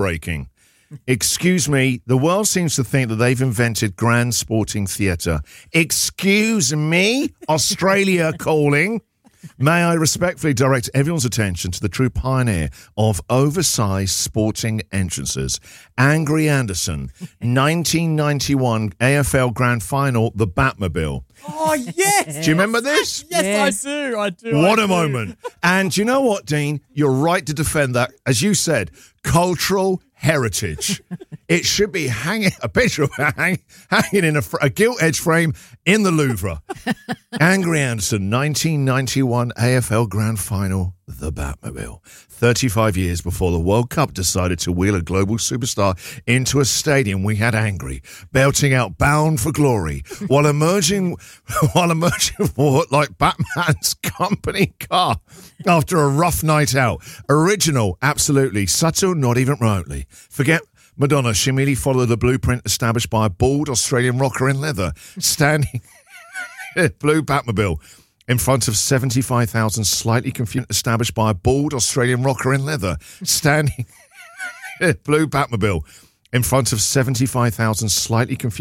heartbreaking. Excuse me, the world seems to think that they've invented grand sporting theatre. Excuse me, Australia calling. May I respectfully direct everyone's attention to the true pioneer of oversized sporting entrances, Angry Anderson, 1991 AFL Grand Final, the Batmobile. Oh, yes. Do you remember this? Yes, I do. What a moment. And do you know what, Dean? You're right to defend that, as you said, cultural heritage. It should be a picture of hanging in a gilt-edged frame in the Louvre. Angry Anderson, 1991 AFL Grand Final, the Batmobile. 35 years before the World Cup decided to wheel a global superstar into a stadium, we had Angry, belting out Bound for Glory, while emerging like Batman's company car after a rough night out. Original, absolutely. Subtle, not even remotely. Forget Madonna, she merely followed the blueprint established by a bald Australian rocker in leather, standing blue Batmobile in front of 75,000 slightly confused, established by a bald Australian rocker in leather, standing blue Batmobile in front of 75,000 slightly confused.